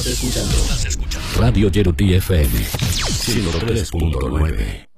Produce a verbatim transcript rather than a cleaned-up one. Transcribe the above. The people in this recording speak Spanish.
escuchando. Radio Yerutí F M ciento tres punto nueve.